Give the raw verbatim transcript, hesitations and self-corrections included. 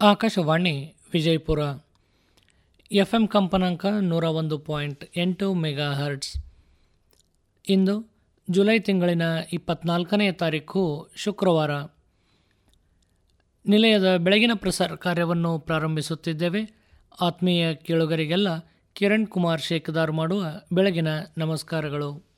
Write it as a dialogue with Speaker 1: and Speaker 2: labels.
Speaker 1: Akashvani Vijayapura F M ಕಂಪನಾಂಕ ನೂರ ಒಂದು ಪಾಯಿಂಟ್ ಎಂಟು ಮೆಗಾ ಹರ್ಟ್ಸ್. ಇಂದು ಜುಲೈ ತಿಂಗಳಿನ ಇಪ್ಪತ್ನಾಲ್ಕನೆಯ ತಾರೀಕು ಶುಕ್ರವಾರ. ನಿಲಯದ ಬೆಳಗಿನ ಪ್ರಸಾರ ಕಾರ್ಯವನ್ನು ಪ್ರಾರಂಭಿಸುತ್ತಿದ್ದೇವೆ. ಆತ್ಮೀಯ ಕೇಳುಗರಿಗೆಲ್ಲ ಕಿರಣ್ ಕುಮಾರ್ ಶೇಖದಾರ್ ಮಾಡುವ ಬೆಳಗಿನ ನಮಸ್ಕಾರಗಳು.